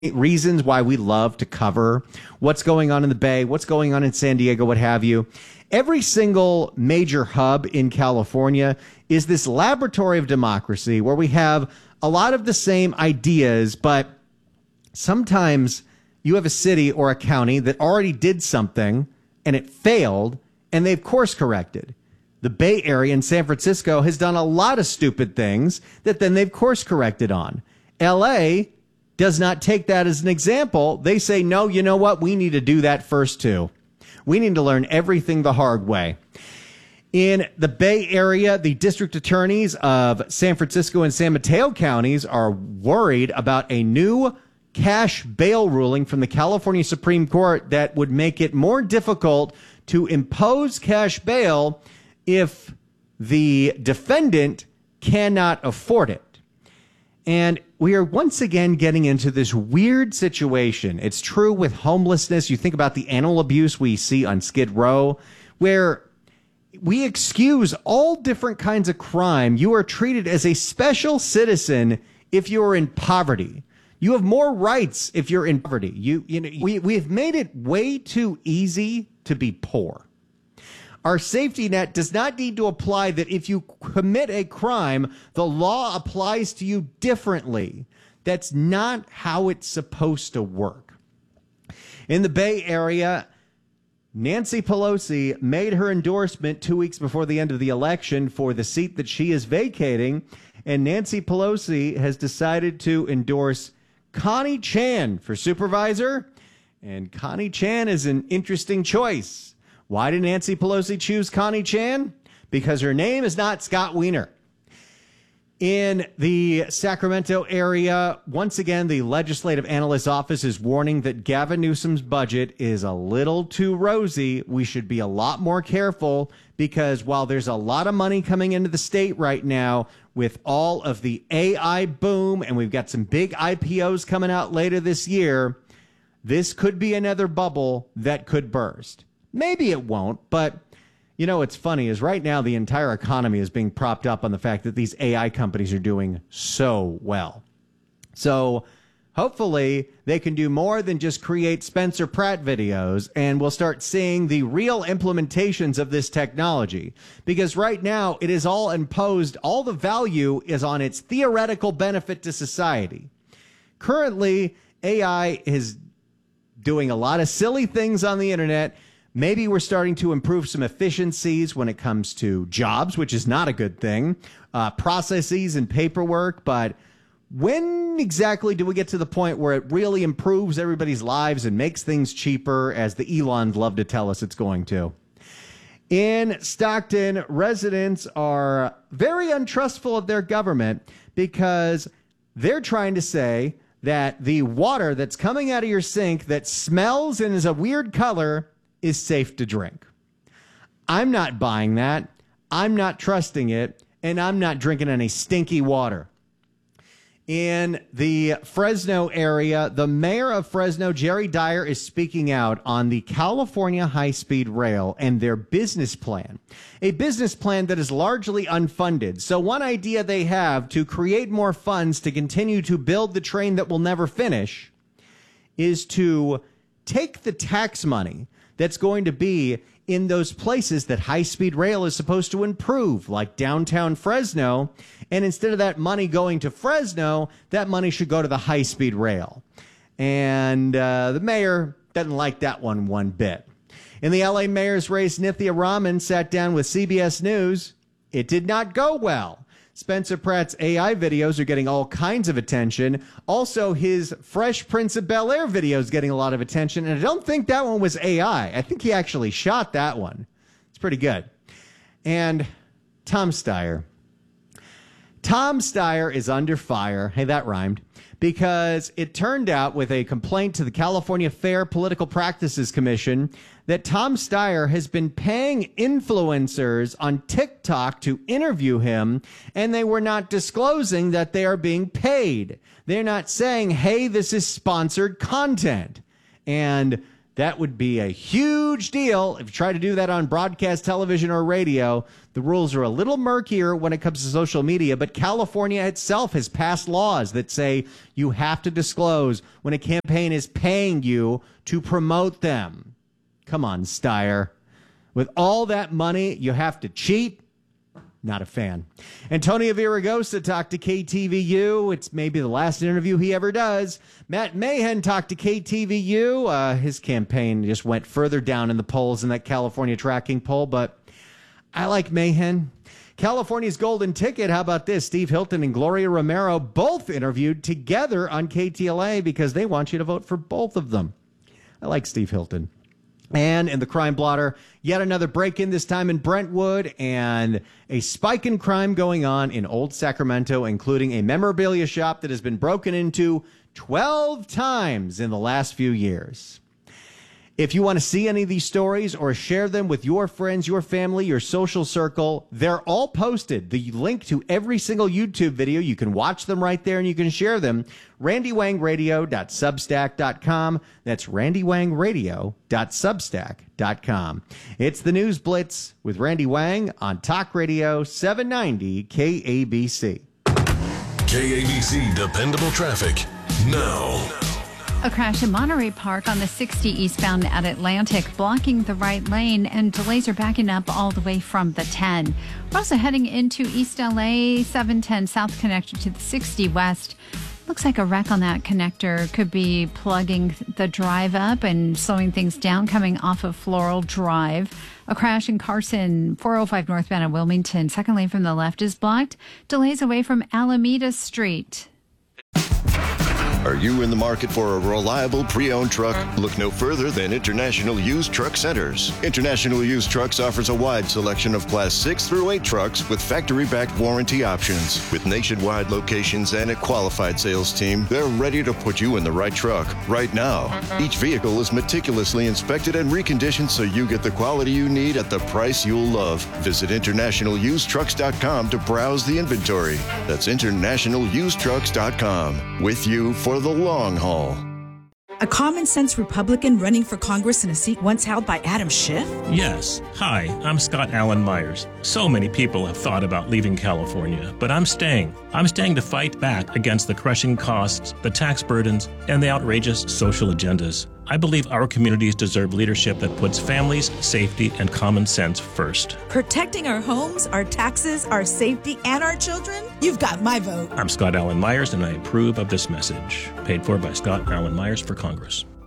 reasons why we love to cover what's going on in the Bay, what's going on in San Diego, what have you. Every single major hub in California is this laboratory of democracy where we have a lot of the same ideas, but sometimes you have a city or a county that already did something and it failed and they've course corrected. The Bay Area in San Francisco has done a lot of stupid things that then they've course corrected on. LA does not take that as an example. They say, no, you know what? We need to do that first too. We need to learn everything the hard way. In the Bay Area, the district attorneys of San Francisco and San Mateo counties are worried about a new cash bail ruling from the California Supreme Court that would make it more difficult to impose cash bail if the defendant cannot afford it. And we are once again getting into this weird situation. It's true with homelessness. You think about the animal abuse we see on Skid Row, where we excuse all different kinds of crime. You are treated as a special citizen if you are in poverty. You have more rights if you're in poverty. We've made it way too easy to be poor. Our safety net does not need to apply that if you commit a crime, the law applies to you differently. That's not how it's supposed to work. In the Bay Area, Nancy Pelosi made her endorsement 2 weeks before the end of the election for the seat that she is vacating, and Nancy Pelosi has decided to endorse Connie Chan for supervisor, and Connie Chan is an interesting choice. Why did Nancy Pelosi choose Connie Chan? Because her name is not Scott Wiener. In the Sacramento area, once again, the Legislative Analyst's Office is warning that Gavin Newsom's budget is a little too rosy. We should be a lot more careful because while there's a lot of money coming into the state right now with all of the AI boom, and we've got some big IPOs coming out later this year, this could be another bubble that could burst. Maybe it won't, but you know what's funny is right now the entire economy is being propped up on the fact that these AI companies are doing so well. So hopefully they can do more than just create Spencer Pratt videos, and we'll start seeing the real implementations of this technology. Because right now it is all imposed, all the value is on its theoretical benefit to society. Currently, AI is doing a lot of silly things on the internet. Maybe we're starting to improve some efficiencies when it comes to jobs, which is not a good thing, processes and paperwork. But when exactly do we get to the point where it really improves everybody's lives and makes things cheaper, as the Elons love to tell us it's going to? In Stockton, residents are very untrustful of their government because they're trying to say that the water that's coming out of your sink that smells and is a weird color is safe to drink. I'm not buying that. I'm not trusting it, and I'm not drinking any stinky water. In the Fresno area, the mayor of Fresno, Jerry Dyer, is speaking out on the California high-speed rail and their business plan, a business plan that is largely unfunded. So one idea they have to create more funds to continue to build the train that will never finish is to take the tax money that's going to be in those places that high-speed rail is supposed to improve, like downtown Fresno. And instead of that money going to Fresno, that money should go to the high-speed rail. And the mayor doesn't like that one bit. In the LA mayor's race, Nithya Raman sat down with CBS News. It did not go well. Spencer Pratt's AI videos are getting all kinds of attention. Also, his Fresh Prince of Bel-Air video is getting a lot of attention. And I don't think that one was AI. I think he actually shot that one. It's pretty good. And Tom Steyer. Tom Steyer is under fire. Hey, that rhymed. Because it turned out with a complaint to the California Fair Political Practices Commission that Tom Steyer has been paying influencers on TikTok to interview him, and they were not disclosing that they are being paid. They're not saying, hey, this is sponsored content. And That would be a huge deal. If you try to do that on broadcast television or radio, the rules are a little murkier when it comes to social media, but California itself has passed laws that say you have to disclose when a campaign is paying you to promote them. Come on, Steyer. With all that money, you have to cheat? Not a fan. Antonio Villaraigosa talked to KTVU. It's maybe the last interview he ever does. Matt Mahan talked to KTVU. His campaign just went further down in the polls in that California tracking poll, but I like Mahan. California's golden ticket. How about this? Steve Hilton and Gloria Romero both interviewed together on KTLA because they want you to vote for both of them. I like Steve Hilton. And in the crime blotter, yet another break-in, this time in Brentwood, and a spike in crime going on in Old Sacramento, including a memorabilia shop that has been broken into 12 times in the last few years. If you want to see any of these stories or share them with your friends, your family, your social circle, they're all posted. The link to every single YouTube video, you can watch them right there and you can share them. RandyWangRadio.substack.com. That's RandyWangRadio.substack.com. It's the News Blitz with Randy Wang on Talk Radio 790 KABC. KABC Dependable Traffic now. A crash in Monterey Park on the 60 eastbound at Atlantic, blocking the right lane, and delays are backing up all the way from the 10. We're also heading into East LA, 710 South connector to the 60 west. Looks like a wreck on that connector could be plugging the drive up and slowing things down coming off of Floral Drive. A crash in Carson, 405 northbound at Wilmington. Second lane from the left is blocked. Delays away from Alameda Street. Are you in the market for a reliable pre-owned truck? Look no further than International Used Truck Centers. International Used Trucks offers a wide selection of Class 6 through 8 trucks with factory-backed warranty options. With nationwide locations and a qualified sales team, they're ready to put you in the right truck right now. Each vehicle is meticulously inspected and reconditioned so you get the quality you need at the price you'll love. Visit InternationalUsedTrucks.com to browse the inventory. That's InternationalUsedTrucks.com. With you for the long haul. A common-sense Republican running for Congress in a seat once held by Adam Schiff? Yes. Hi, I'm Scott Allen Myers. So many people have thought about leaving California, but I'm staying. I'm staying to fight back against the crushing costs, the tax burdens, and the outrageous social agendas. I believe our communities deserve leadership that puts families, safety, and common sense first. Protecting our homes, our taxes, our safety, and our children? You've got my vote. I'm Scott Allen Myers, and I approve of this message. Paid for by Scott Allen Myers for Congress.